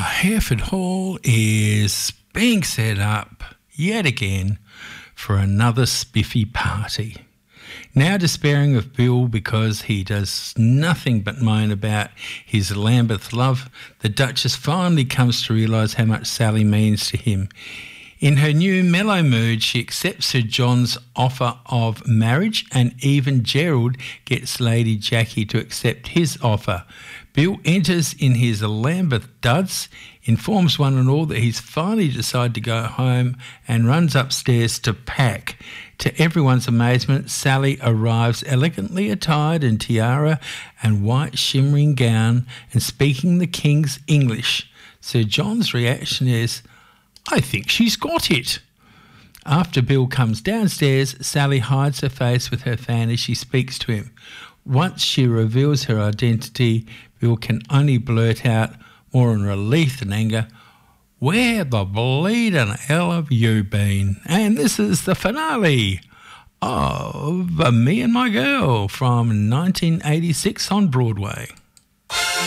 Hereford Hall is being set up yet again for another spiffy party. Now despairing of Bill because he does nothing but moan about his Lambeth love, the Duchess finally comes to realise how much Sally means to him. In her new mellow mood, she accepts Sir John's offer of marriage, and even Gerald gets Lady Jackie to accept his offer. Bill enters in his Lambeth duds, informs one and all that he's finally decided to go home, and runs upstairs to pack. To everyone's amazement, Sally arrives elegantly attired in tiara and white shimmering gown and speaking the King's English. Sir John's reaction is, "I think she's got it." After Bill comes downstairs, Sally hides her face with her fan as she speaks to him. Once she reveals her identity, Bill can only blurt out, more in relief than anger, "Where the bleeding hell have you been?" And this is the finale of Me and My Girl from 1986 on Broadway.